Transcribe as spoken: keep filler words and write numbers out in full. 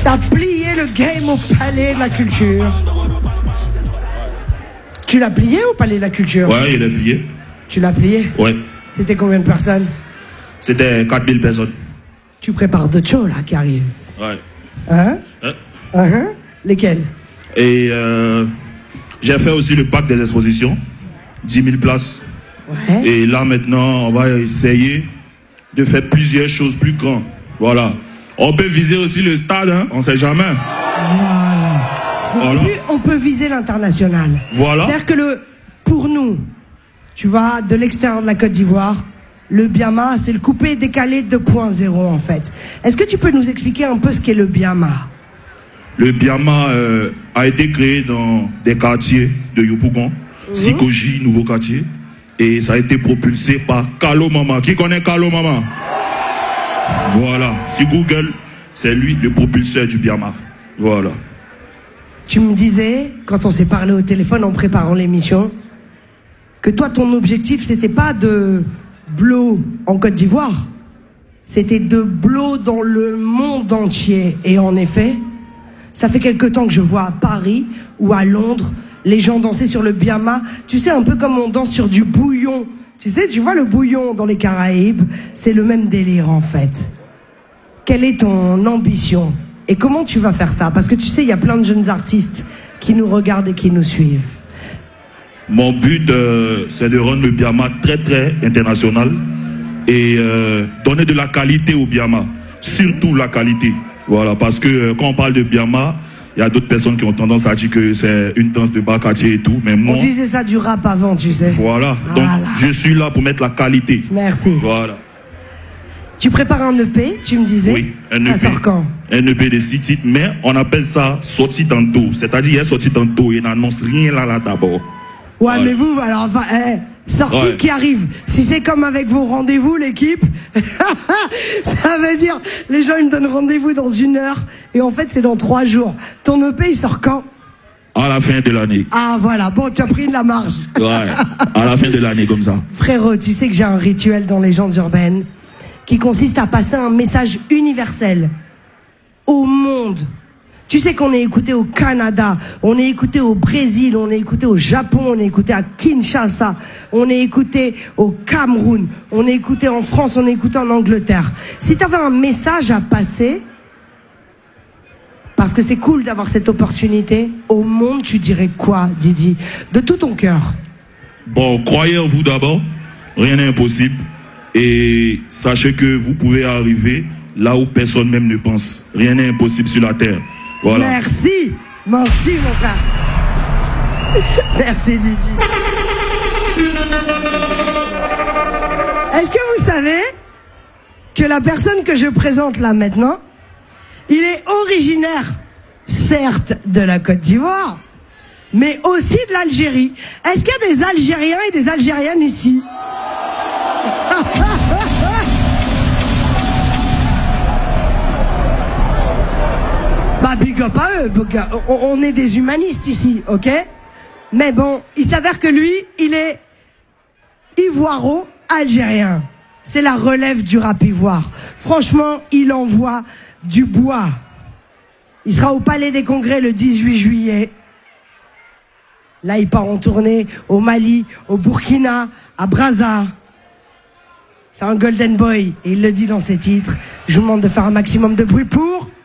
T'as plié le game au Palais de la Culture. Tu l'as plié au Palais de la Culture? Ouais, il est plié. Tu l'as plié? Ouais. C'était combien de personnes? C'était quatre mille personnes. Tu prépares d'autres shows là qui arrivent. Ouais. Hein? Hein? Hein? Lesquels? Et euh, j'ai fait aussi le parc des expositions, dix mille places. Ouais. Et là maintenant, on va essayer de faire plusieurs choses plus grandes. Voilà. On peut viser aussi le stade, hein? On sait jamais. Voilà. Voilà. Puis, on peut viser l'international. Voilà. C'est-à-dire que le, pour nous, tu vois, de l'extérieur de la Côte d'Ivoire, le Biama, c'est le coupé décalé deux point zéro en fait. Est-ce que tu peux nous expliquer un peu ce qu'est le Biama? Le Biama euh, a été créé dans des quartiers de Yopougon, mmh. Sikoji, nouveau quartier, et ça a été propulsé par Kalo Mama. Qui connaît Kalo Mama? Voilà. Si Google, c'est lui le propulseur du Biama. Voilà. Tu me disais, quand on s'est parlé au téléphone en préparant l'émission, que toi, ton objectif, c'était pas de blow en Côte d'Ivoire, c'était de blow dans le monde entier. Et en effet, ça fait quelque temps que je vois à Paris ou à Londres, les gens danser sur le Biama. Tu sais, un peu comme on danse sur du bouillon. Tu sais, tu vois le bouillon dans les Caraïbes, c'est le même délire en fait. Quelle est ton ambition? Et comment tu vas faire ça? Parce que tu sais, il y a plein de jeunes artistes qui nous regardent et qui nous suivent. Mon but, euh, c'est de rendre le Biama très très international et euh, donner de la qualité au Biama, surtout la qualité. Voilà, parce que euh, quand on parle de Biama, il y a d'autres personnes qui ont tendance à dire que c'est une danse de bas quartier et tout, mais moi... On disait ça du rap avant, tu sais. Voilà, voilà. Donc je suis là pour mettre la qualité. Merci. Voilà. Tu prépares un E P, tu me disais? Oui, un ça E P. Sort quand? Un E P de six titres, mais on appelle ça sorti tantôt. C'est-à-dire, il est sorti tantôt, il n'annonce rien là, là d'abord. Ouais, ouais, mais vous, alors, enfin, eh, sortie ouais. qui arrive. Si c'est comme avec vos rendez-vous, l'équipe, ça veut dire, les gens, ils me donnent rendez-vous dans une heure, et en fait, c'est dans trois jours. Ton E P, il sort quand? À la fin de l'année. Ah, voilà. Bon, tu as pris de la marge. Ouais, à la fin de l'année, comme ça. Frérot, tu sais que j'ai un rituel dans Légendes urbaines qui consiste à passer un message universel au monde. Tu sais qu'on est écouté au Canada, on est écouté au Brésil, on est écouté au Japon, on est écouté à Kinshasa, on est écouté au Cameroun, on est écouté en France, on est écouté en Angleterre. Si tu avais un message à passer, parce que c'est cool d'avoir cette opportunité, au monde, tu dirais quoi, Didi? De tout ton cœur. Bon, croyez en vous d'abord, rien n'est impossible. Et sachez que vous pouvez arriver là où personne même ne pense. Rien n'est impossible sur la terre. Voilà. Merci. Merci, mon frère. Merci, Didi. Est-ce que vous savez que la personne que je présente là maintenant, il est originaire, certes, de la Côte d'Ivoire, mais aussi de l'Algérie. Est-ce qu'il y a des Algériens et des Algériennes ici? Bah, big up à eux, on est des humanistes ici, ok? Mais bon, il s'avère que lui, il est ivoiro-algérien. C'est la relève du rap ivoire. Franchement, il envoie du bois. Il sera au Palais des Congrès le dix-huit juillet. Là, il part en tournée au Mali, au Burkina, à Brazza. C'est un golden boy, et il le dit dans ses titres. Je vous demande de faire un maximum de bruit pour...